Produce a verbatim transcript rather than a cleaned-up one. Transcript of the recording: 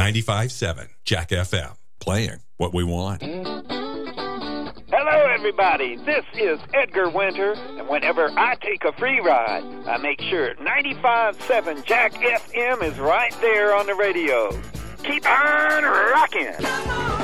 ninety-five point seven Jack F M, playing what we want. Hello, everybody. This is Edgar Winter, and whenever I take a free ride, I make sure ninety-five point seven Jack F M is right there on the radio. Keep on rocking.